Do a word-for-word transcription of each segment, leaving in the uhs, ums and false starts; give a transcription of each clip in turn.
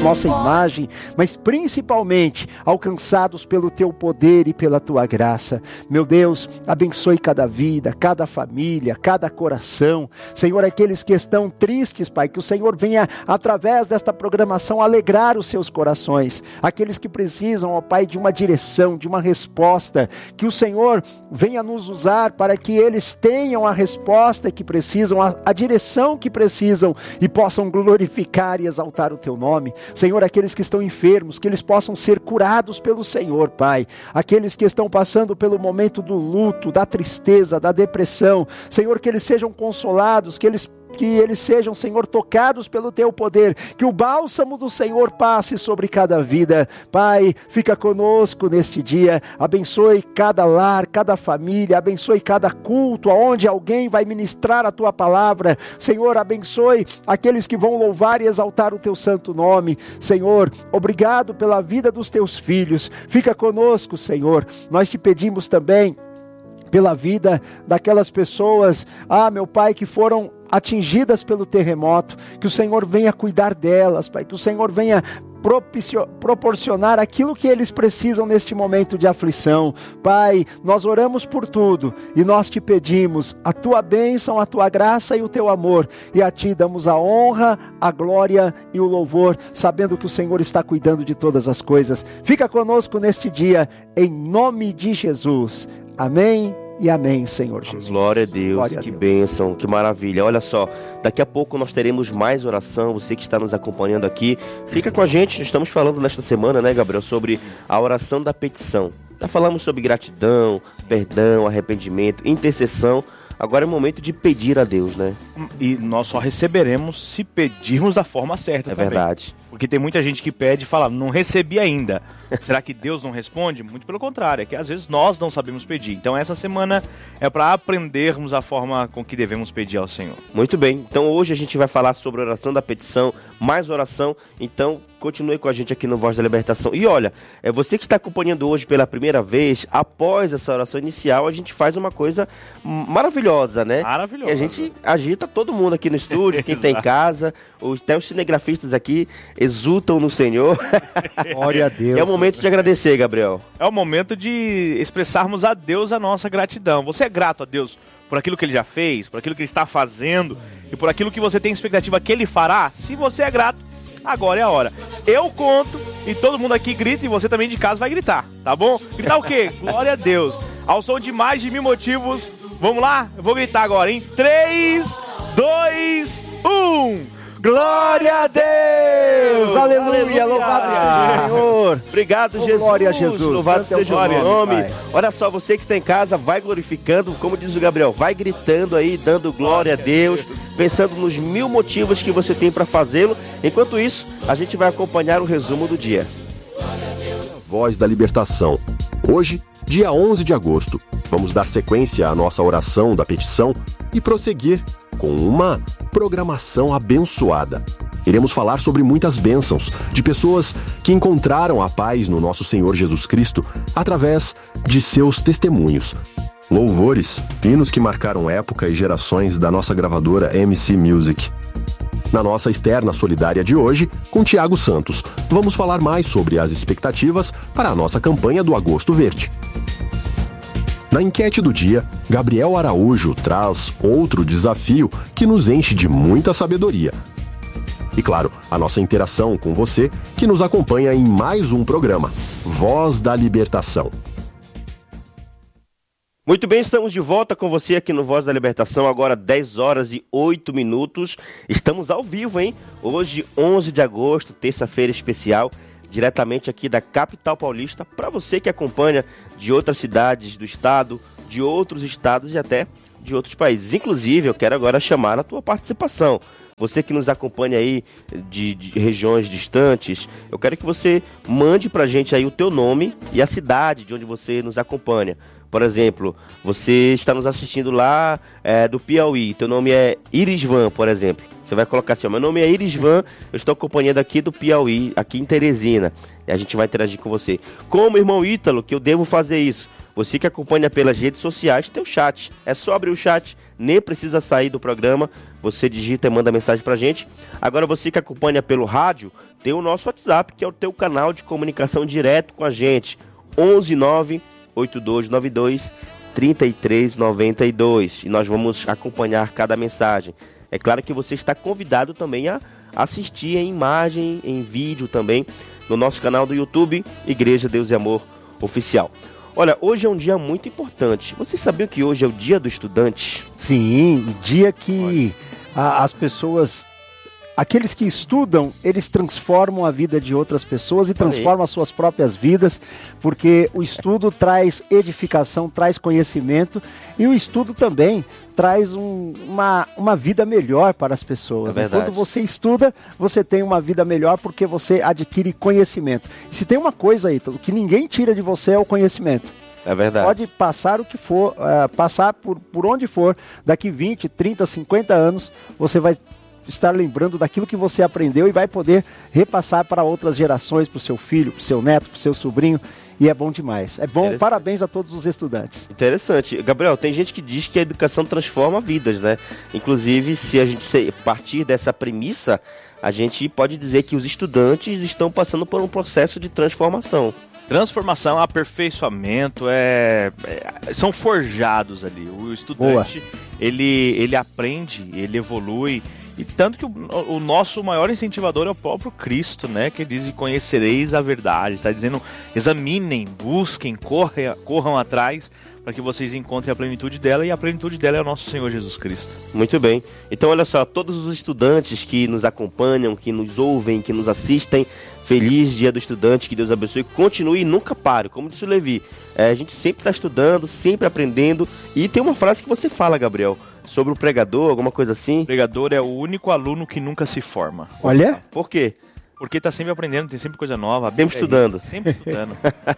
nossa imagem, mas principalmente alcançados pelo teu poder e pela tua graça. Meu Deus, abençoe cada vida, cada família, cada coração. Senhor, aqueles que estão tristes, Pai, que o Senhor venha, através desta programação, alegrar os seus corações. Aqueles que precisam, ó Pai, de uma direção, de uma resposta, que o Senhor venha nos usar para que eles tenham a resposta que precisam, a, a direção que precisam e possam glorificar e exaltar o teu nome. Senhor, aqueles que estão enfermos, que eles possam ser curados pelo Senhor, Pai. Aqueles que estão passando pelo momento do luto, da tristeza, da depressão, Senhor, que eles sejam consolados, que eles que eles sejam, Senhor, tocados pelo teu poder, que o bálsamo do Senhor passe sobre cada vida. Pai, fica conosco neste dia, abençoe cada lar, cada família, abençoe cada culto, aonde alguém vai ministrar a tua palavra. Senhor, abençoe aqueles que vão louvar e exaltar o teu santo nome. Senhor, obrigado pela vida dos teus filhos, fica conosco, Senhor. Nós te pedimos também pela vida daquelas pessoas, ah, meu Pai, que foram atingidas pelo terremoto, que o Senhor venha cuidar delas, Pai, que o Senhor venha propicio, proporcionar aquilo que eles precisam neste momento de aflição. Pai, nós oramos por tudo e nós te pedimos a tua bênção, a tua graça e o teu amor, e a ti damos a honra, a glória e o louvor, sabendo que o Senhor está cuidando de todas as coisas. Fica conosco neste dia, em nome de Jesus. Amém. E amém, Senhor Jesus. Glória a Deus, Glória a que Deus. bênção, que maravilha. Olha só, daqui a pouco nós teremos mais oração. Você que está nos acompanhando aqui, fica com a gente. Estamos falando nesta semana, né, Gabriel, sobre a oração da petição. Já falamos sobre gratidão, perdão, arrependimento, intercessão. Agora é o momento de pedir a Deus, né? E nós só receberemos se pedirmos da forma certa É também. verdade. Porque tem muita gente que pede e fala, não recebi ainda. Será que Deus não responde? Muito pelo contrário, é que às vezes nós não sabemos pedir. Então essa semana é para aprendermos a forma com que devemos pedir ao Senhor. Muito bem, então hoje a gente vai falar sobre a oração da petição, mais oração, então continue com a gente aqui no Voz da Libertação. E olha, é você que está acompanhando hoje pela primeira vez, após essa oração inicial, a gente faz uma coisa maravilhosa, né? Maravilhosa. E a gente agita todo mundo aqui no estúdio, quem está em casa, os, até os cinegrafistas aqui exultam no Senhor. Glória a Deus. É o momento de agradecer, Gabriel. É o momento de expressarmos a Deus a nossa gratidão. Você é grato a Deus por aquilo que Ele já fez, por aquilo que Ele está fazendo e por aquilo que você tem expectativa que Ele fará? Se você é grato, agora é a hora. Eu conto e todo mundo aqui grita e você também de casa vai gritar, tá bom? Gritar o quê? Glória a Deus. Ao som de mais de mil motivos. Vamos lá? Eu vou gritar agora em três, dois, um. Glória a Deus! Aleluia, Aleluia. louvado seja o Senhor. Obrigado, Oh, Jesus. glória a Jesus. Louvado Santo é o seja o teu nome. nome, nome. Pai. Olha só, você que está em casa, vai glorificando, como diz o Gabriel, vai gritando aí, dando glória a Deus, pensando nos mil motivos que você tem para fazê-lo. Enquanto isso, a gente vai acompanhar o resumo do dia. Voz da Libertação. Hoje, dia onze de agosto, vamos dar sequência à nossa oração da petição e prosseguir com uma programação abençoada. Iremos falar sobre muitas bênçãos de pessoas que encontraram a paz no nosso Senhor Jesus Cristo através de seus testemunhos. Louvores, hinos que marcaram época e gerações da nossa gravadora M C Music. Na nossa externa solidária de hoje, com Tiago Santos, vamos falar mais sobre as expectativas para a nossa campanha do Agosto Verde. Na enquete do dia, Gabriel Araújo traz outro desafio que nos enche de muita sabedoria. E claro, a nossa interação com você que nos acompanha em mais um programa, Voz da Libertação. Muito bem, estamos de volta com você aqui no Voz da Libertação, agora dez horas e oito minutos. Estamos ao vivo, hein? Hoje, onze de agosto, terça-feira especial, diretamente aqui da capital paulista, para você que acompanha de outras cidades do estado, de outros estados e até de outros países. Inclusive, eu quero agora chamar a tua participação. Você que nos acompanha aí de, de regiões distantes, eu quero que você mande pra gente aí o teu nome e a cidade de onde você nos acompanha. Por exemplo, você está nos assistindo lá é, do Piauí, teu nome é Irisvan, por exemplo. Você vai colocar assim, ó, meu nome é Irisvan, eu estou acompanhando aqui do Piauí, aqui em Teresina. E a gente vai interagir com você. Como, irmão Ítalo, que eu devo fazer isso? Você que acompanha pelas redes sociais, tem o chat. É só abrir o chat, nem precisa sair do programa. Você digita e manda mensagem pra gente. Agora você que acompanha pelo rádio, tem o nosso WhatsApp, que é o teu canal de comunicação direto com a gente. onze nove oito dois nove dois três três nove dois. E nós vamos acompanhar cada mensagem. É claro que você está convidado também a assistir em imagem, em vídeo também, no nosso canal do YouTube, Igreja Deus e Amor Oficial. Olha, hoje é um dia muito importante. Vocês sabiam que hoje é o dia do estudante? Sim, o dia que a, as pessoas, aqueles que estudam, eles transformam a vida de outras pessoas e transformam as suas próprias vidas, porque o estudo traz edificação, traz conhecimento, e o estudo também traz um, uma, uma vida melhor para as pessoas. É né? Quando você estuda, você tem uma vida melhor porque você adquire conhecimento. E se tem uma coisa aí, o que ninguém tira de você é o conhecimento. É verdade. Pode passar o que for, uh, passar por, por onde for, daqui vinte, trinta, cinquenta anos, você vai estar lembrando daquilo que você aprendeu e vai poder repassar para outras gerações, para o seu filho, para o seu neto, para o seu sobrinho, e é bom demais. É bom, parabéns a todos os estudantes. Interessante. Gabriel, tem gente que diz que a educação transforma vidas, né? Inclusive, se a gente partir dessa premissa, a gente pode dizer que os estudantes estão passando por um processo de transformação. Transformação, aperfeiçoamento, é, é, são forjados ali. O estudante, ele, ele aprende, ele evolui. E tanto que o, o nosso maior incentivador é o próprio Cristo, né? Que diz: conhecereis a verdade. Está dizendo, examinem, busquem, corre, corram atrás, para que vocês encontrem a plenitude dela. E a plenitude dela é o nosso Senhor Jesus Cristo. Muito bem. Então, olha só, todos os estudantes que nos acompanham, que nos ouvem, que nos assistem, feliz dia do estudante, que Deus abençoe. Continue e nunca pare. Como disse o Levi, é, a gente sempre está estudando, sempre aprendendo. E tem uma frase que você fala, Gabriel, sobre o pregador, alguma coisa assim. O pregador é o único aluno que nunca se forma. Olha. Por quê? Porque tá sempre aprendendo, tem sempre coisa nova. Sempre estudando. Sempre estudando.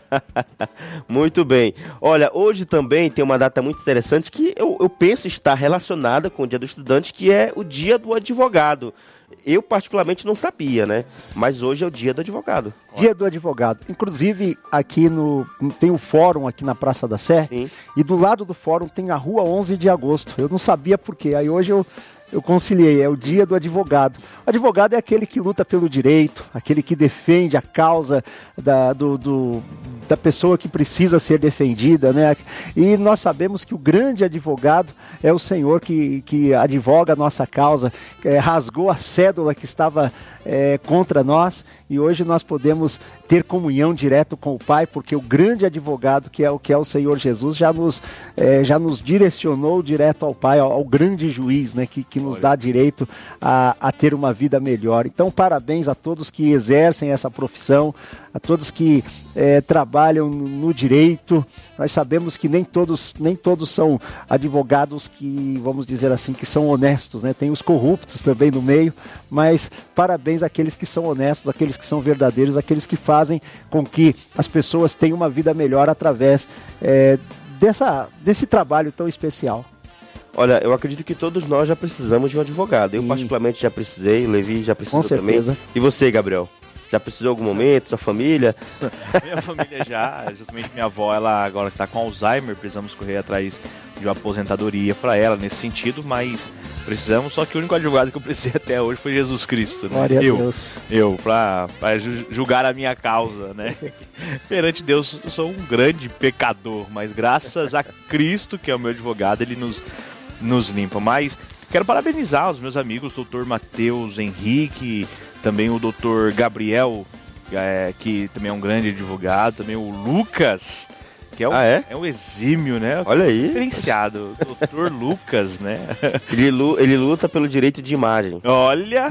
Muito bem. Olha, hoje também tem uma data muito interessante que eu, eu penso estar relacionada com o dia do estudante, que é o dia do advogado. Eu particularmente não sabia, né? Mas hoje é o dia do advogado. Dia do advogado. Inclusive, aqui no tem o fórum aqui na Praça da Sé. Sim. E do lado do fórum tem a rua onze de agosto. Eu não sabia por quê. Aí hoje eu, eu conciliei. É o dia do advogado. O advogado é aquele que luta pelo direito, aquele que defende a causa da, do, do, da pessoa que precisa ser defendida, né? E nós sabemos que o grande advogado é o Senhor que, que advoga a nossa causa, é, rasgou a cédula que estava é, contra nós, e hoje nós podemos ter comunhão direto com o Pai, porque o grande advogado, que é o, que é o Senhor Jesus, já nos, é, já nos direcionou direto ao Pai, ao, ao grande juiz, né? Que, que nos dá direito a, a ter uma vida melhor. Então, parabéns a todos que exercem essa profissão, a todos que é, trabalham no, no direito. Nós sabemos que nem todos, nem todos são advogados que, vamos dizer assim, que são honestos, né? Tem os corruptos também no meio, mas parabéns àqueles que são honestos, àqueles que são verdadeiros, àqueles que fazem com que as pessoas tenham uma vida melhor através é, dessa, desse trabalho tão especial. Olha, eu acredito que todos nós já precisamos de um advogado. Eu Sim. particularmente já precisei, o Levi já precisou Com também. certeza. E você, Gabriel? Já precisou em algum momento, sua família? Minha família já, justamente minha avó, ela agora que tá com Alzheimer, precisamos correr atrás de uma aposentadoria para ela nesse sentido, mas precisamos, só que o único advogado que eu precisei até hoje foi Jesus Cristo, né? Glória eu, a Deus. Eu, pra, pra julgar a minha causa, né? Perante Deus, eu sou um grande pecador, mas graças a Cristo, que é o meu advogado, ele nos, nos limpa. Mas quero parabenizar os meus amigos, o doutor Matheus Henrique, também o doutor Gabriel, é, que também é um grande advogado, também o Lucas, que é um, ah, é? é um exímio, né? Olha aí. Diferenciado. doutor Lucas, né? Ele, ele luta pelo direito de imagem. Olha,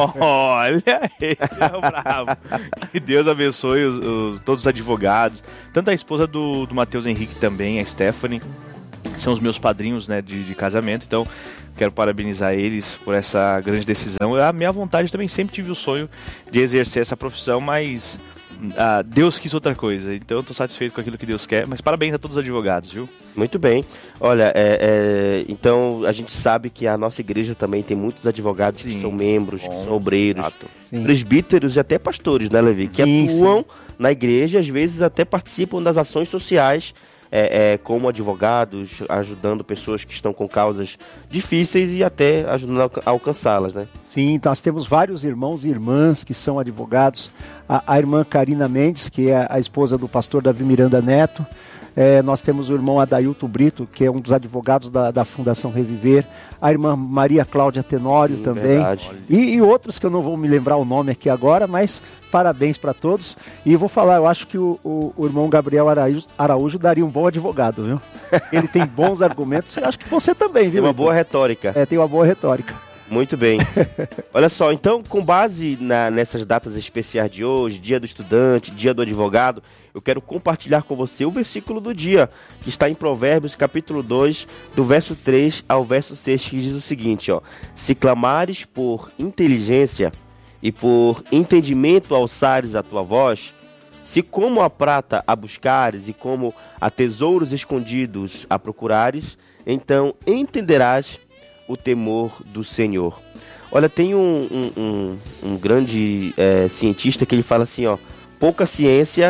olha, esse é o bravo. Que Deus abençoe os, os, todos os advogados. Tanto a esposa do, do Matheus Henrique também, a Stephanie, são os meus padrinhos, né, de, de casamento, então quero parabenizar eles por essa grande decisão. A minha vontade, também sempre tive o sonho de exercer essa profissão, mas ah, Deus quis outra coisa, então eu estou satisfeito com aquilo que Deus quer, mas parabéns a todos os advogados, viu? Muito bem. Olha, é, é, então a gente sabe que a nossa igreja também tem muitos advogados Sim. que são membros, Bom, que são obreiros, Sim. presbíteros e até pastores, né, Levi? Que Sim, atuam sim. na igreja, às vezes até participam das ações sociais é, é, como advogados, ajudando pessoas que estão com causas difíceis e até ajudando a alcançá-las, né? Sim, nós temos vários irmãos e irmãs que são advogados. A, a irmã Karina Mendes, que é a esposa do pastor Davi Miranda Neto. É, nós temos o irmão Adailton Brito, que é um dos advogados da, da Fundação Reviver. A irmã Maria Cláudia Tenório, hum, também. E, e outros que eu não vou me lembrar o nome aqui agora, mas parabéns para todos. E vou falar, eu acho que o, o, o irmão Gabriel Araújo, Araújo daria um bom advogado, viu? Ele tem bons argumentos. Eu acho que você também, viu? Tem uma boa retórica. É, tem uma boa retórica. Muito bem. Olha só, então, com base na, nessas datas especiais de hoje, dia do estudante, dia do advogado, eu quero compartilhar com você o versículo do dia, que está em Provérbios, capítulo dois, do verso três ao verso seis, que diz o seguinte, ó: se clamares por inteligência e por entendimento alçares a tua voz, se como a prata a buscares e como a tesouros escondidos a procurares, então entenderás o temor do Senhor. Olha, tem um, um, um, um grande é, cientista que ele fala assim, ó: pouca ciência,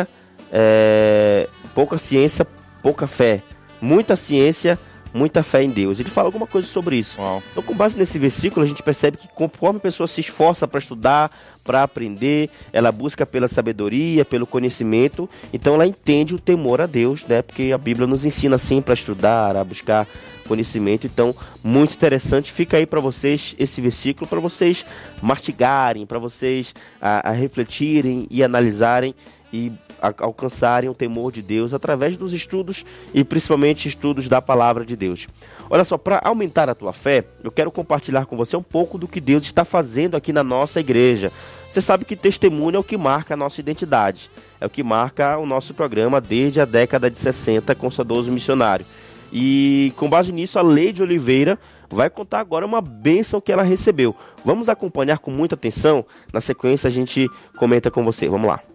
é, pouca ciência, pouca fé. Muita ciência, muita fé em Deus. Ele fala alguma coisa sobre isso. Uau. Então, com base nesse versículo, a gente percebe que conforme a pessoa se esforça para estudar, para aprender, ela busca pela sabedoria, pelo conhecimento, então ela entende o temor a Deus, né? Porque a Bíblia nos ensina assim para estudar, a buscar conhecimento. Então, muito interessante. Fica aí para vocês esse versículo, para vocês mastigarem, para vocês a, a refletirem e analisarem e a, alcançarem o temor de Deus através dos estudos e principalmente estudos da palavra de Deus. Olha só, para aumentar a tua fé, eu quero compartilhar com você um pouco do que Deus está fazendo aqui na nossa igreja. Você sabe que testemunho é o que marca a nossa identidade, é o que marca o nosso programa desde a década de sessenta com o saudoso missionário. E com base nisso, a Leide Oliveira vai contar agora uma bênção que ela recebeu. Vamos acompanhar com muita atenção. Na sequência a gente comenta com você. Vamos lá.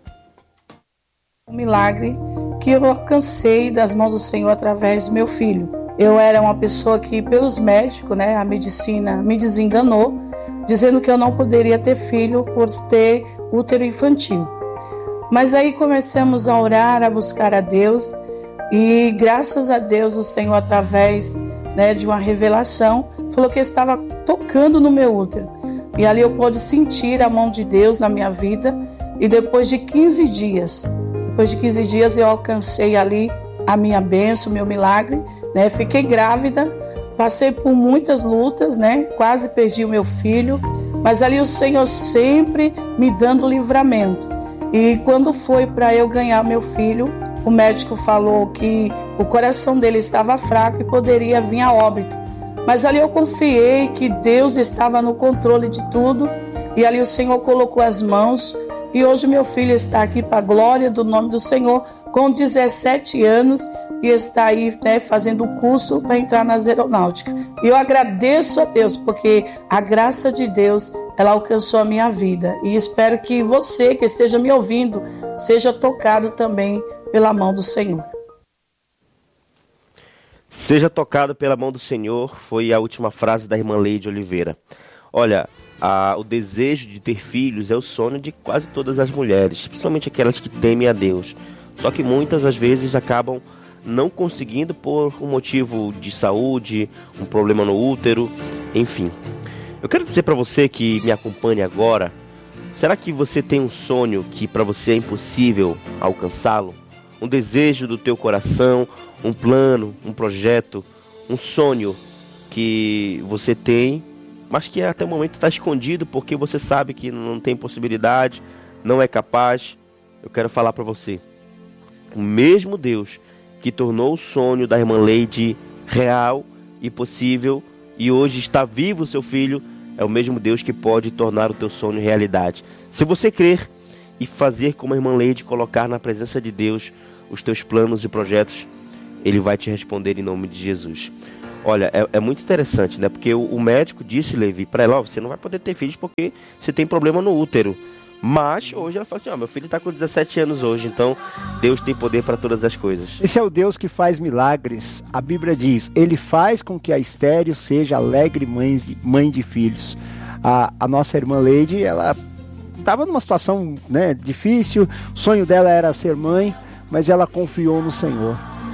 Um milagre que eu alcancei das mãos do Senhor através do meu filho. Eu era uma pessoa que, pelos médicos, né, a medicina me desenganou, dizendo que eu não poderia ter filho por ter útero infantil. Mas aí começamos a orar, a buscar a Deus. E graças a Deus, o Senhor, através, né, de uma revelação, falou que estava tocando no meu útero. E ali eu pude sentir a mão de Deus na minha vida. E depois de quinze dias, depois de quinze dias eu alcancei ali a minha bênção, o meu milagre, né? Fiquei grávida, passei por muitas lutas, né? Quase perdi o meu filho. Mas ali o Senhor sempre me dando livramento. E quando foi para eu ganhar meu filho, o médico falou que o coração dele estava fraco e poderia vir a óbito. Mas ali eu confiei que Deus estava no controle de tudo. E ali o Senhor colocou as mãos. E hoje meu filho está aqui para a glória do nome do Senhor, com dezessete anos. E está aí, né, fazendo o curso para entrar nas aeronáuticas. E eu agradeço a Deus, porque a graça de Deus, ela alcançou a minha vida. E espero que você que esteja me ouvindo, seja tocado também pela mão do Senhor. Seja tocado pela mão do Senhor, foi a última frase da irmã Leide Oliveira. Olha, a, o desejo de ter filhos é o sonho de quase todas as mulheres, principalmente aquelas que temem a Deus. Só que muitas, às vezes, acabam não conseguindo por um motivo de saúde, um problema no útero, enfim. Eu quero dizer para você que me acompanha agora, será que você tem um sonho que para você é impossível alcançá-lo? Um desejo do teu coração, um plano, um projeto, um sonho que você tem, mas que até o momento está escondido porque você sabe que não tem possibilidade, não é capaz. Eu quero falar para você, o mesmo Deus que tornou o sonho da irmã Leide real e possível e hoje está vivo o seu filho, é o mesmo Deus que pode tornar o teu sonho realidade. Se você crer e fazer como a irmã Leide, colocar na presença de Deus os teus planos e projetos, Ele vai te responder em nome de Jesus. Olha, é, é muito interessante, né? Porque o, o médico disse, Levi, para ela, ó, você não vai poder ter filhos porque você tem problema no útero. Mas hoje ela fala assim, ó, meu filho está com dezessete anos hoje, então Deus tem poder para todas as coisas. Esse é o Deus que faz milagres. A Bíblia diz, Ele faz com que a estéril seja alegre mãe de, mãe de filhos. A, a nossa irmã Leide, ela estava numa situação, né, difícil, o sonho dela era ser mãe, mas ela confiou no Senhor.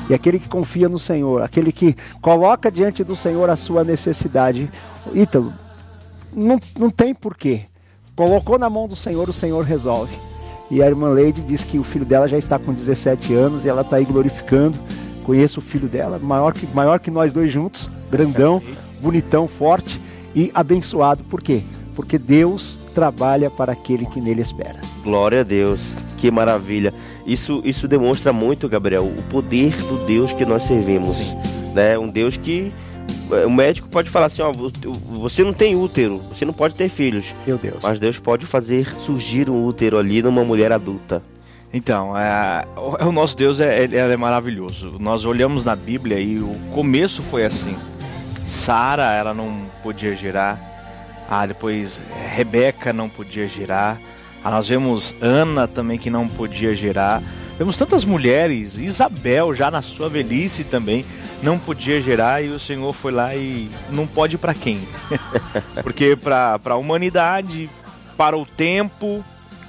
E aquele que confia no Senhor, aquele que coloca diante do Senhor a sua necessidade. Ítalo, não, não tem porquê. Colocou na mão do Senhor, o Senhor resolve. E a irmã Leide diz que o filho dela já está com dezessete anos e ela está aí glorificando. Conheço o filho dela, maior que, maior que nós dois juntos, grandão, bonitão, forte e abençoado. Por quê? Porque Deus trabalha para aquele que nele espera. Glória a Deus, que maravilha. Isso, isso demonstra muito, Gabriel, o poder do Deus que nós servimos. Né? Um Deus que o médico pode falar assim, ó, você não tem útero, você não pode ter filhos. Meu Deus. Mas Deus pode fazer surgir um útero ali numa mulher adulta. Então, é, o, o nosso Deus é, ele é maravilhoso. Nós olhamos na Bíblia e o começo foi assim. Sara, ela não podia gerar. Ah, depois Rebeca não podia gerar. Ah, nós vemos Ana também que não podia gerar. Vemos tantas mulheres, Isabel já na sua velhice também não podia gerar, e o Senhor foi lá e não pode para quem? Porque para a humanidade, para o tempo,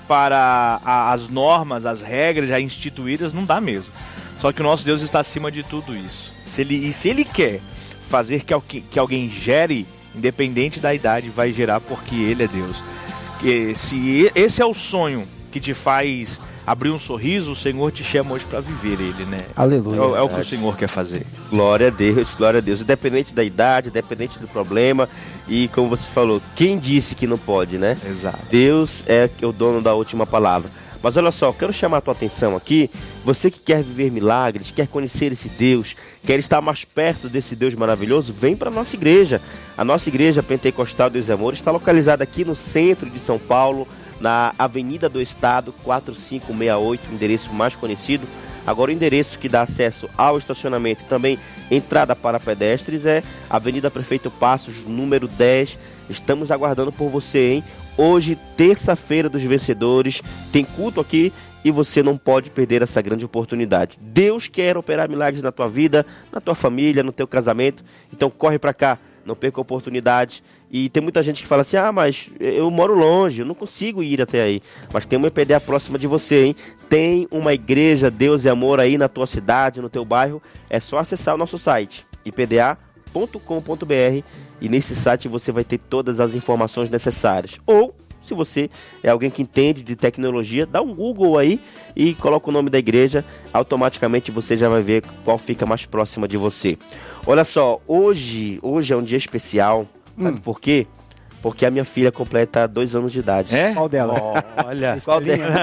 para a, as normas, as regras já instituídas, não dá mesmo. Só que o nosso Deus está acima de tudo isso. Se ele, e se Ele quer fazer que, que alguém gere, independente da idade, vai gerar, porque Ele é Deus. Que se esse é o sonho que te faz abrir um sorriso, o Senhor te chama hoje para viver ele, né? Aleluia. É, é o que o Senhor quer fazer. Glória a Deus, glória a Deus. Independente da idade, independente do problema. E como você falou, quem disse que não pode, né? Exato. Deus é o dono da última palavra. Mas olha só, quero chamar a tua atenção aqui. Você que quer viver milagres, quer conhecer esse Deus, quer estar mais perto desse Deus maravilhoso, vem para a nossa igreja. A nossa igreja Pentecostal Deus e Amor está localizada aqui no centro de São Paulo, na Avenida do Estado, quatro cinco seis oito, o endereço mais conhecido. Agora o endereço que dá acesso ao estacionamento e também entrada para pedestres é Avenida Prefeito Passos, número dez. Estamos aguardando por você, hein? Hoje, terça-feira dos vencedores, tem culto aqui e você não pode perder essa grande oportunidade. Deus quer operar milagres na tua vida, na tua família, no teu casamento. Então corre para cá. Não perca a oportunidade. E tem muita gente que fala assim, ah, mas eu moro longe, eu não consigo ir até aí. Mas tem uma I P D A próxima de você, hein? Tem uma igreja Deus e Amor aí na tua cidade, no teu bairro. É só acessar o nosso site, i p d a ponto com ponto b r, e nesse site você vai ter todas as informações necessárias. Ou, se você é alguém que entende de tecnologia, dá um Google aí e coloca o nome da igreja, automaticamente você já vai ver qual fica mais próxima de você. Olha só, hoje, hoje é um dia especial, sabe Hum. por quê? Porque a minha filha completa dois anos de idade. É? Qual dela? Olha, Qual dela?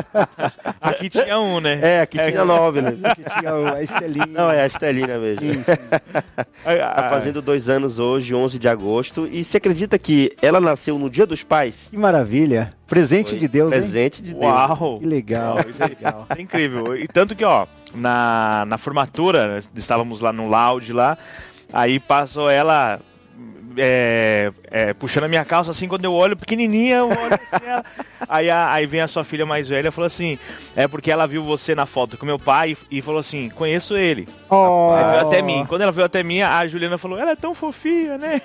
aqui tinha um, né? É, aqui tinha nove, né? Que tinha o- a Estelinha. Não, é a Estelina mesmo. Sim, sim. Tá fazendo dois anos hoje, onze de agosto. E você acredita que ela nasceu no Dia dos Pais? Que maravilha. Presente Foi de Deus, hein? Presente de Deus. Uau! Que legal, que Isso é, legal. isso é incrível. E tanto que, ó, na, na formatura, nós estávamos lá no lounge lá, aí passou ela é, é, puxando a minha calça, assim, quando eu olho, pequenininha, eu olho assim, ela... aí, a, aí vem a sua filha mais velha e falou assim, é porque ela viu você na foto com meu pai e, e falou assim, conheço ele. Oh. Aí veio até mim. Quando ela veio até mim, a Juliana falou, ela é tão fofinha, né?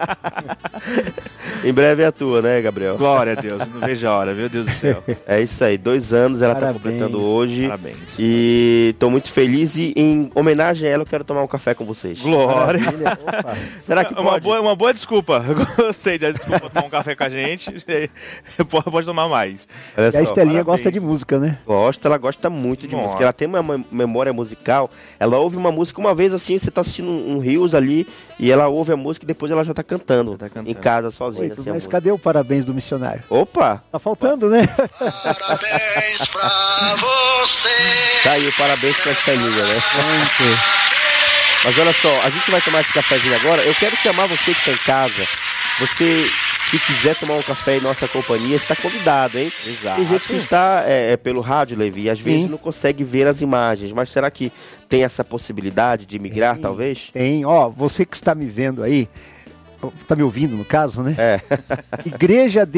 Em breve é a tua, né, Gabriel? Glória a Deus, não vejo a hora, meu Deus do céu. É isso aí, dois anos ela Parabéns. tá completando hoje. Parabéns. E tô muito feliz e em homenagem a ela eu quero tomar um café com vocês. Glória. Maravilha. Opa. Será que uma pode? boa, uma boa desculpa. Gostei da desculpa tomar um café com a gente. Pode, pode tomar mais. Olha E a só, Estelinha parabéns. gosta de música, né? Gosta, ela gosta muito de Nossa. música. Ela tem uma mem- memória musical. Ela ouve uma música uma vez assim, você tá assistindo um, um Rios ali e ela ouve a música e depois ela já tá cantando, Já tá cantando. em casa sozinha. Oi, assim, a mas música. cadê o parabéns do missionário? Opa! Tá faltando, né? Parabéns pra você. Tá aí, parabéns pra Estelinha, né? Pronto. Mas olha só, a gente vai tomar esse cafezinho agora. Eu quero chamar você que tá em casa. Você, se quiser tomar um café em nossa companhia, está convidado, hein? Exato. Tem gente que está é, é, pelo rádio, Levi, e às vezes Sim. não consegue ver as imagens. Mas será que tem essa possibilidade de migrar, Tem. talvez? Tem, ó, você que está me vendo aí, tá me ouvindo no caso, né? É. Igreja